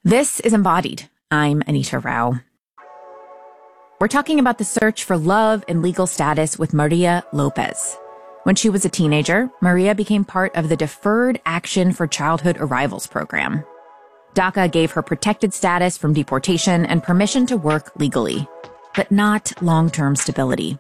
This is Embodied. I'm Anita Rao. We're talking about the search for love and legal status with Maria Lopez. When she was a teenager, Maria became part of the Deferred Action for Childhood Arrivals program. DACA gave her protected status from deportation and permission to work legally, but not long-term stability.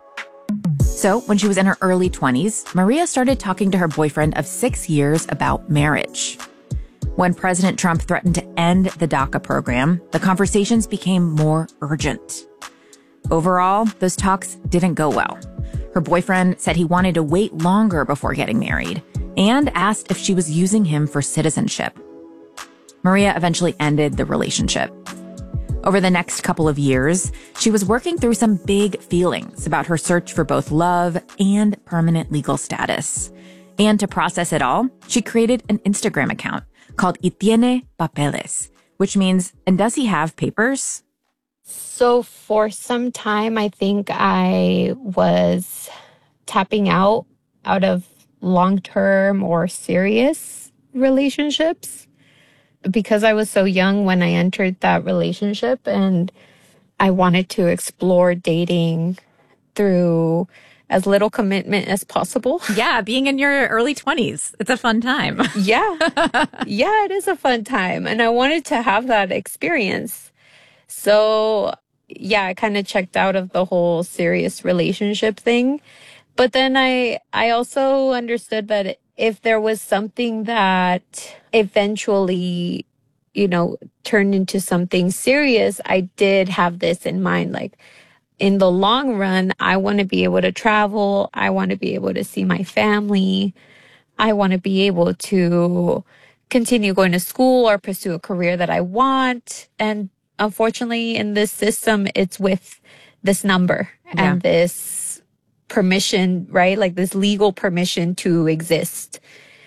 So when she was in her early 20s, Maria started talking to her boyfriend of 6 years about marriage. When President Trump threatened to end the DACA program, the conversations became more urgent. Overall, those talks didn't go well. Her boyfriend said he wanted to wait longer before getting married and asked if she was using him for citizenship. Maria eventually ended the relationship. Over the next couple of years, she was working through some big feelings about her search for both love and permanent legal status. And to process it all, she created an Instagram account called Y Tiene Papeles, which means, and does he have papers? So for some time, I think I was tapping out of long-term or serious relationships because I was so young when I entered that relationship, and I wanted to explore dating through as little commitment as possible. Yeah, being in your early 20s. It's a fun time. Yeah, it is a fun time. And I wanted to have that experience. So, yeah, I kind of checked out of the whole serious relationship thing. But then I also understood that if there was something that eventually, turned into something serious, I did have this in mind. Like, in the long run, I want to be able to travel. I want to be able to see my family. I want to be able to continue going to school or pursue a career that I want. And unfortunately, in this system, it's with this number and this permission, right? Like this legal permission to exist.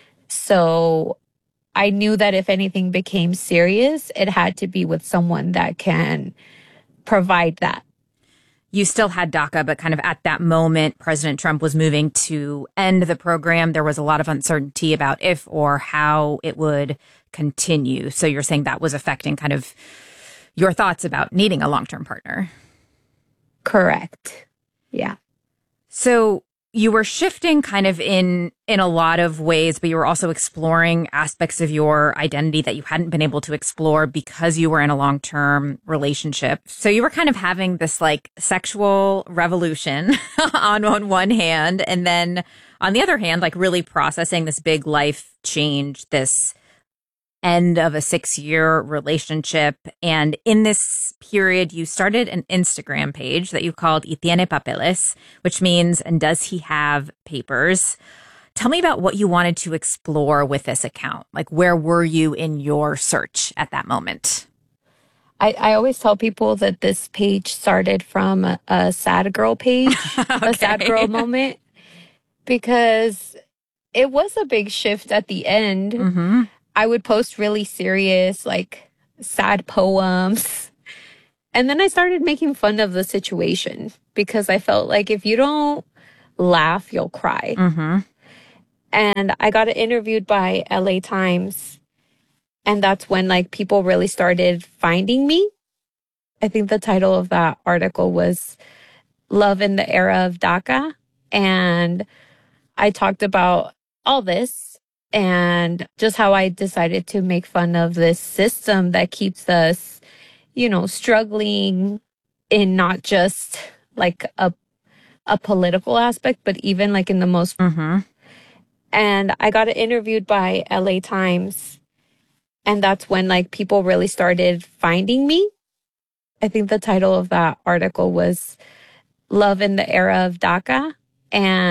So I knew that if anything became serious, it had to be with someone that can provide that. You still had DACA, but kind of at that moment, President Trump was moving to end the program. There was a lot of uncertainty about if or how it would continue. So you're saying that was affecting kind of your thoughts about needing a long-term partner. Correct. Yeah. So you were shifting kind of in a lot of ways, but you were also exploring aspects of your identity that you hadn't been able to explore because you were in a long-term relationship. So you were kind of having this like sexual revolution on one hand, and then on the other hand, like really processing this big life change, this end of a 6-year relationship. And in this period, you started an Instagram page that you called Y Tiene Papeles, which means, and does he have papers? Tell me about what you wanted to explore with this account. Like, where were you in your search at that moment? I always tell people that this page started from a sad girl page, Okay. A sad girl moment, because it was a big shift at the end. Mm-hmm. I would post really serious, like sad poems. And then I started making fun of the situation because I felt like if you don't laugh, you'll cry. Mm-hmm. And I got interviewed by LA Times. And that's when like people really started finding me. I think the title of that article was Love in the Era of DACA. And I talked about all this and just how I decided to make fun of this system that keeps us, struggling in not just like a political aspect, but even like in the most. Mm-hmm. And I got interviewed by LA Times. And that's when like people really started finding me. I think the title of that article was Love in the Era of DACA. And